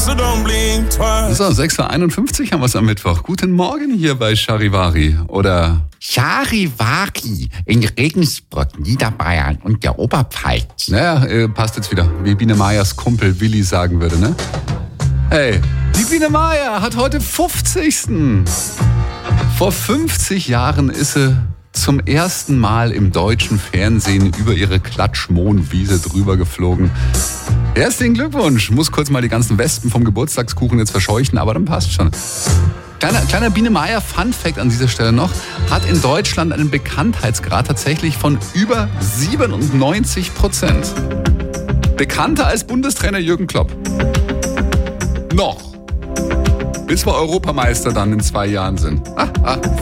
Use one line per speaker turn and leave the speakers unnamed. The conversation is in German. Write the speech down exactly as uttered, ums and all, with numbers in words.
so don't blink twice.
So, sechs Uhr einundfünfzig haben wir es am Mittwoch. Guten Morgen hier bei Charivari. Oder
Charivari in Regensburg, Niederbayern und der Oberpfalz.
naja, äh, passt jetzt wieder, wie Biene Meyers Kumpel Willi sagen würde, ne? Hey, die Biene Meyer hat heute fünfzigsten Vor fünfzig Jahren ist sie zum ersten Mal im deutschen Fernsehen über ihre Klatschmohnwiese drüber geflogen. Herzlichen Glückwunsch. Muss kurz mal die ganzen Wespen vom Geburtstagskuchen jetzt verscheuchen, aber dann passt schon. Kleiner, kleiner Biene Meier Fun-Fact an dieser Stelle noch, hat in Deutschland einen Bekanntheitsgrad tatsächlich von über siebenundneunzig Prozent. Bekannter als Bundestrainer Jürgen Klopp. Noch. Bis wir Europameister dann in zwei Jahren sind. Ah, ah,